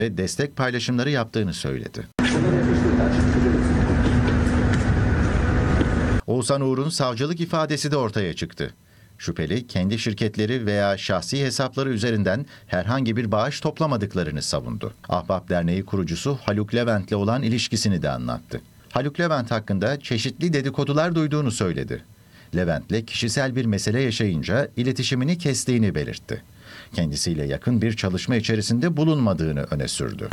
ve destek paylaşımları yaptığını söyledi. Oğuzhan Uğur'un savcılık ifadesi de ortaya çıktı. Şüpheli, kendi şirketleri veya şahsi hesapları üzerinden herhangi bir bağış toplamadıklarını savundu. Ahbap Derneği kurucusu Haluk Levent'le olan ilişkisini de anlattı. Haluk Levent hakkında çeşitli dedikodular duyduğunu söyledi. Levent'le kişisel bir mesele yaşayınca iletişimini kestiğini belirtti. Kendisiyle yakın bir çalışma içerisinde bulunmadığını öne sürdü.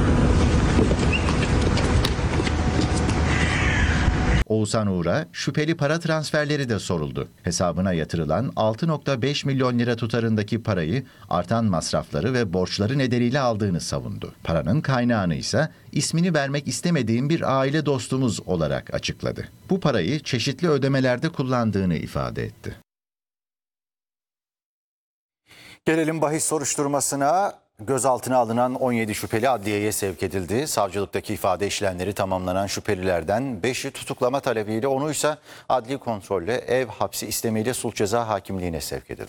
Oğuzhan Uğur'a şüpheli para transferleri de soruldu. Hesabına yatırılan 6,5 milyon lira tutarındaki parayı artan masrafları ve borçları nedeniyle aldığını savundu. Paranın kaynağını ise ismini vermek istemediğim bir aile dostumuz olarak açıkladı. Bu parayı çeşitli ödemelerde kullandığını ifade etti. Gelelim bahis soruşturmasına. Gözaltına alınan 17 şüpheli adliyeye sevk edildi. Savcılıktaki ifade işlemleri tamamlanan şüphelilerden 5'i tutuklama talebiyle, 10'u ise adli kontrolle ev hapsi istemiyle sulh ceza hakimliğine sevk edildi.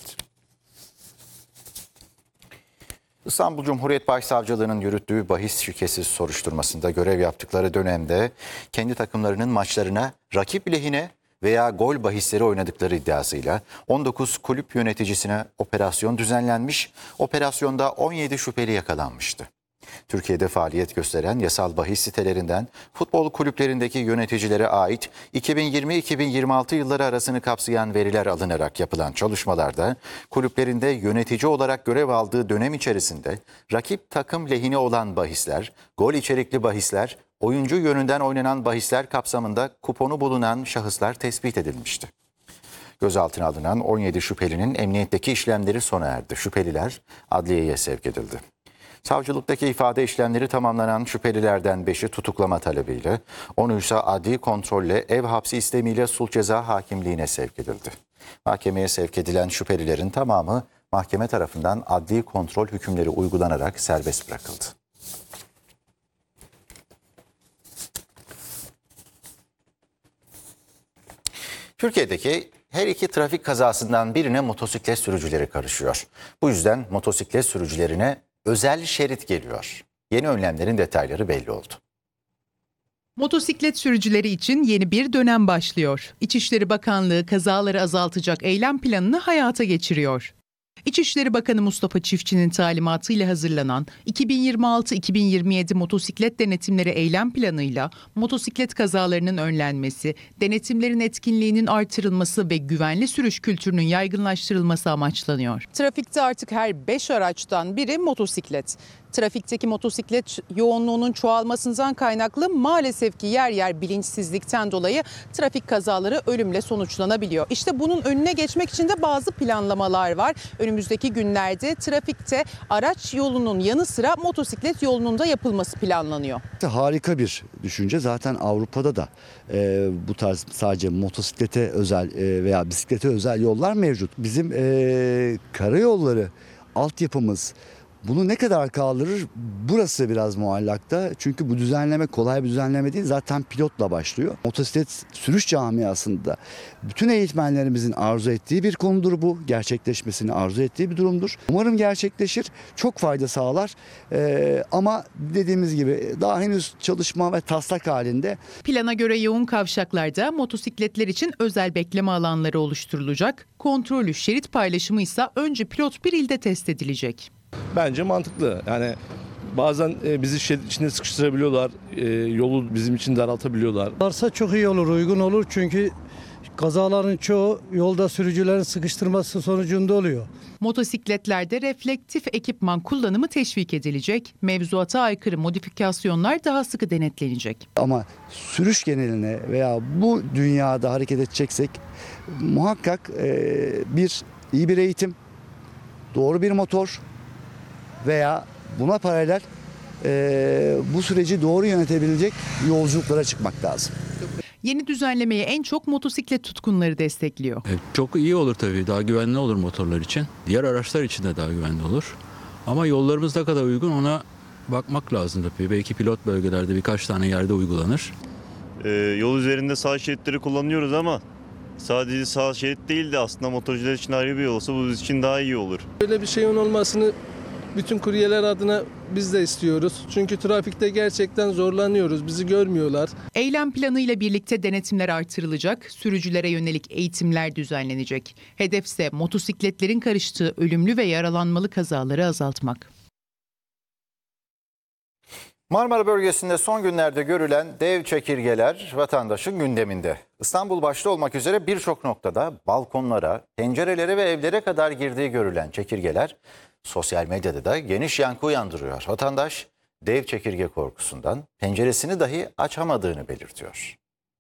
İstanbul Cumhuriyet Başsavcılığı'nın yürüttüğü bahis şirketsiz soruşturmasında görev yaptıkları dönemde kendi takımlarının maçlarına rakip lehine veya gol bahisleri oynadıkları iddiasıyla 19 kulüp yöneticisine operasyon düzenlenmiş, operasyonda 17 şüpheli yakalanmıştı. Türkiye'de faaliyet gösteren yasal bahis sitelerinden futbol kulüplerindeki yöneticilere ait 2020-2026 yılları arasını kapsayan veriler alınarak yapılan çalışmalarda kulüplerinde yönetici olarak görev aldığı dönem içerisinde rakip takım lehine olan bahisler, gol içerikli bahisler, oyuncu yönünden oynanan bahisler kapsamında kuponu bulunan şahıslar tespit edilmişti. Gözaltına alınan 17 şüphelinin emniyetteki işlemleri sona erdi. Şüpheliler adliyeye sevk edildi. Savcılıktaki ifade işlemleri tamamlanan şüphelilerden 5'i tutuklama talebiyle, 10'u ise adli kontrolle ev hapsi istemiyle sulh ceza hakimliğine sevk edildi. Mahkemeye sevk edilen şüphelilerin tamamı mahkeme tarafından adli kontrol hükümleri uygulanarak serbest bırakıldı. Türkiye'deki her iki trafik kazasından birine motosiklet sürücüleri karışıyor. Bu yüzden motosiklet sürücülerine özel şerit geliyor. Yeni önlemlerin detayları belli oldu. Motosiklet sürücüleri için yeni bir dönem başlıyor. İçişleri Bakanlığı kazaları azaltacak eylem planını hayata geçiriyor. İçişleri Bakanı Mustafa Çiftçi'nin talimatıyla hazırlanan 2026-2027 motosiklet denetimleri eylem planıyla motosiklet kazalarının önlenmesi, denetimlerin etkinliğinin artırılması ve güvenli sürüş kültürünün yaygınlaştırılması amaçlanıyor. Trafikte artık her 5 araçtan biri motosiklet. Trafikteki motosiklet yoğunluğunun çoğalmasından kaynaklı maalesef ki yer yer bilinçsizlikten dolayı trafik kazaları ölümle sonuçlanabiliyor. İşte bunun önüne geçmek için de bazı planlamalar var. Önümüzdeki günlerde trafikte araç yolunun yanı sıra motosiklet yolunun da yapılması planlanıyor. Harika bir düşünce. Zaten Avrupa'da da bu tarz sadece motosiklete özel veya bisiklete özel yollar mevcut. Bizim karayolları altyapımız bunu ne kadar kaldırır? Burası biraz muallakta. Çünkü bu düzenleme kolay bir düzenleme değil. Zaten pilotla başlıyor. Motosiklet sürüş camiasında bütün eğitmenlerimizin arzu ettiği bir konudur bu. Gerçekleşmesini arzu ettiği bir durumdur. Umarım gerçekleşir. Çok fayda sağlar. Ama dediğimiz gibi daha henüz çalışma ve taslak halinde. Plana göre yoğun kavşaklarda motosikletler için özel bekleme alanları oluşturulacak. Kontrollü şerit paylaşımı ise önce pilot bir ilde test edilecek. Bence mantıklı. Yani bazen bizi şerit içine sıkıştırabiliyorlar. Yolu bizim için daraltabiliyorlar. Varsa çok iyi olur, uygun olur. Çünkü kazaların çoğu yolda sürücülerin sıkıştırması sonucunda oluyor. Motosikletlerde reflektif ekipman kullanımı teşvik edilecek. Mevzuata aykırı modifikasyonlar daha sıkı denetlenecek. Ama sürüş geneline veya bu dünyada hareket edeceksek muhakkak iyi bir eğitim, doğru bir motor veya buna paralel bu süreci doğru yönetebilecek yolculuklara çıkmak lazım. Yeni düzenlemeyi en çok motosiklet tutkunları destekliyor. Çok iyi olur tabii. Daha güvenli olur motorlar için. Diğer araçlar için de daha güvenli olur. Ama yollarımız ne kadar uygun ona bakmak lazım tabii. Belki pilot bölgelerde birkaç tane yerde uygulanır. Yol üzerinde sağ şeritleri kullanıyoruz ama sadece sağ şerit değil de aslında motorcular için ayrı bir yol olsa bu bizim için daha iyi olur. Böyle bir şeyin olmasını Bütün kuryeler adına biz de istiyoruz. Çünkü trafikte gerçekten zorlanıyoruz. Bizi görmüyorlar. Eylem planıyla birlikte denetimler artırılacak, sürücülere yönelik eğitimler düzenlenecek. Hedefse motosikletlerin karıştığı ölümlü ve yaralanmalı kazaları azaltmak. Marmara bölgesinde son günlerde görülen dev çekirgeler vatandaşın gündeminde. İstanbul başta olmak üzere birçok noktada balkonlara, pencerelere ve evlere kadar girdiği görülen çekirgeler sosyal medyada da geniş yankı uyandırıyor. Vatandaş dev çekirge korkusundan penceresini dahi açamadığını belirtiyor.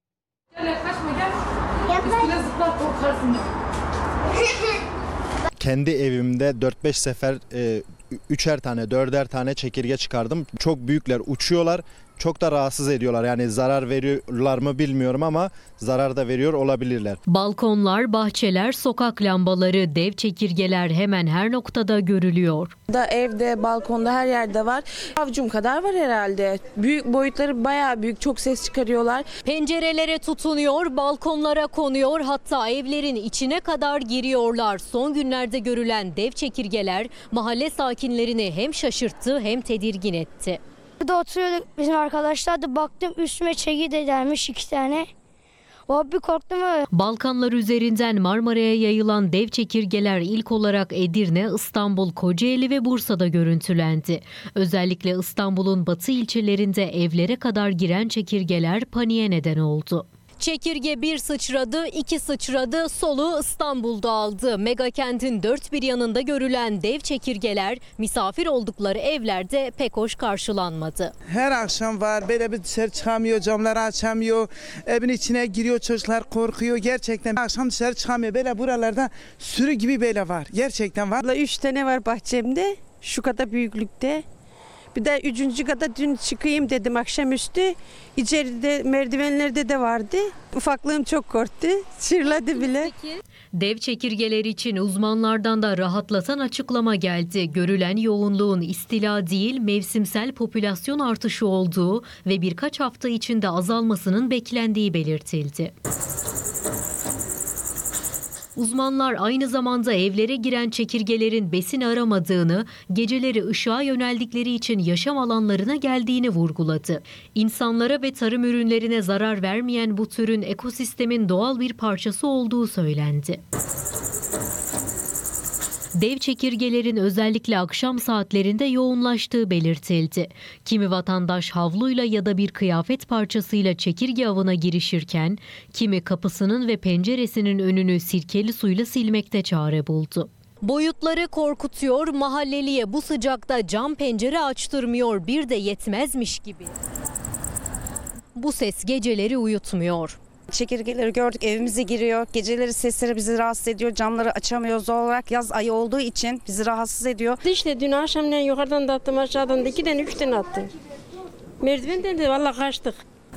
Kendi evimde 4-5 sefer 3'er tane 4'er tane çekirge çıkardım. Çok büyükler, uçuyorlar. Çok da rahatsız ediyorlar. Yani zarar veriyorlar mı bilmiyorum ama zarar da veriyor olabilirler. Balkonlar, bahçeler, sokak lambaları, dev çekirgeler hemen her noktada görülüyor. Evde, balkonda her yerde var. Avcum kadar var herhalde. Büyük boyutları bayağı büyük, çok ses çıkarıyorlar. Pencerelere tutunuyor, balkonlara konuyor, hatta evlerin içine kadar giriyorlar. Son günlerde görülen dev çekirgeler mahalle sakinlerini hem şaşırttı hem tedirgin etti. Burada oturuyorduk bizim arkadaşlar da baktım üstüme çekirge gelmiş 2 tane. Bir korktum öyle. Balkanlar üzerinden Marmara'ya yayılan dev çekirgeler ilk olarak Edirne, İstanbul, Kocaeli ve Bursa'da görüntülendi. Özellikle İstanbul'un batı ilçelerinde evlere kadar giren çekirgeler paniğe neden oldu. Çekirge bir sıçradı, iki sıçradı, soluğu İstanbul'da aldı. Mega kentin dört bir yanında görülen dev çekirgeler misafir oldukları evlerde pek hoş karşılanmadı. Her akşam var, böyle bir dışarı çıkamıyor, camları açamıyor, evin içine giriyor, çocuklar korkuyor. Gerçekten akşam dışarı çıkamıyor, böyle buralarda sürü gibi böyle var, gerçekten var. 3 tane var bahçemde, şu kadar büyüklükte. Bir de 3. kata dün çıkayım dedim akşamüstü. İçeride merdivenlerde de vardı. Ufaklığım çok korktu. Çırladı bile. Dev çekirgeler için uzmanlardan da rahatlatan açıklama geldi. Görülen yoğunluğun istila değil mevsimsel popülasyon artışı olduğu ve birkaç hafta içinde azalmasının beklendiği belirtildi. Uzmanlar aynı zamanda evlere giren çekirgelerin besin aramadığını, geceleri ışığa yöneldikleri için yaşam alanlarına geldiğini vurguladı. İnsanlara ve tarım ürünlerine zarar vermeyen bu türün ekosistemin doğal bir parçası olduğu söylendi. Dev çekirgelerin özellikle akşam saatlerinde yoğunlaştığı belirtildi. Kimi vatandaş havluyla ya da bir kıyafet parçasıyla çekirge avına girişirken, kimi kapısının ve penceresinin önünü sirkeli suyla silmekte çare buldu. Boyutları korkutuyor, mahalleliye bu sıcakta cam pencere açtırmıyor, bir de yetmezmiş gibi. Bu ses geceleri uyutmuyor. Çekirgeleri gördük, evimize giriyor. Geceleri sesleri bizi rahatsız ediyor. Camları açamıyoruz doğal olarak. Yaz ayı olduğu için bizi rahatsız ediyor. İşte dün akşamleyin yukarıdan da attım, aşağıdan da 2 tane 3 tane attım. Merdivenden de vallahi kaçtık.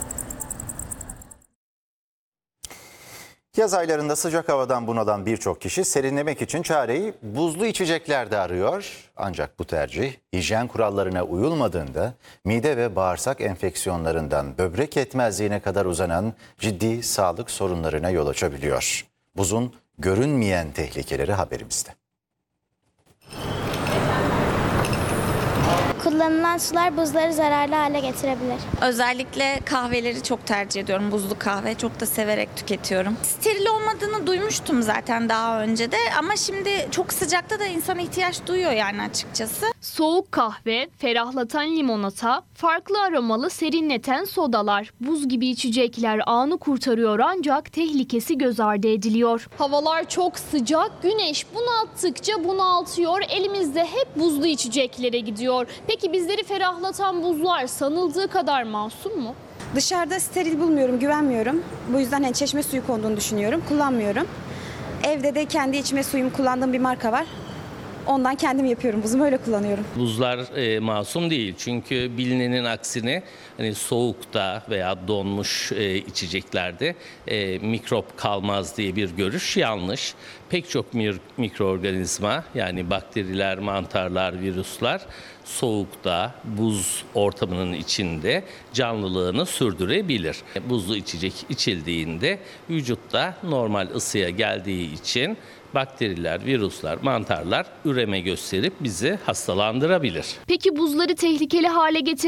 Yaz aylarında sıcak havadan bunalan birçok kişi serinlemek için çareyi buzlu içeceklerde arıyor. Ancak bu tercih hijyen kurallarına uyulmadığında mide ve bağırsak enfeksiyonlarından böbrek yetmezliğine kadar uzanan ciddi sağlık sorunlarına yol açabiliyor. Buzun görünmeyen tehlikeleri haberimizde. Kullanılan sular buzları zararlı hale getirebilir. Özellikle kahveleri çok tercih ediyorum. Buzlu kahve çok da severek tüketiyorum. Steril olmadığını duymuştum zaten daha önce de ama şimdi çok sıcakta da insan ihtiyaç duyuyor yani açıkçası. Soğuk kahve, ferahlatan limonata, farklı aromalı serinleten sodalar, buz gibi içecekler anı kurtarıyor ancak tehlikesi göz ardı ediliyor. Havalar çok sıcak, güneş bunalttıkça bunaltıyor, elimizde hep buzlu içeceklere gidiyor. Peki bizleri ferahlatan buzlar sanıldığı kadar masum mu? Dışarıda steril bulmuyorum, güvenmiyorum. Bu yüzden çeşme suyu konduğunu düşünüyorum, kullanmıyorum. Evde de kendi içme suyumu kullandığım bir marka var. Ondan kendim yapıyorum, buzumu öyle kullanıyorum. Buzlar masum değil çünkü bilinenin aksine hani soğukta veya donmuş içeceklerde mikrop kalmaz diye bir görüş yanlış. Pek çok mikroorganizma yani bakteriler, mantarlar, virüsler soğukta, buz ortamının içinde canlılığını sürdürebilir. Buzlu içecek içildiğinde vücutta normal ısıya geldiği için bakteriler, virüsler, mantarlar üreme gösterip bizi hastalandırabilir. Peki buzları tehlikeli hale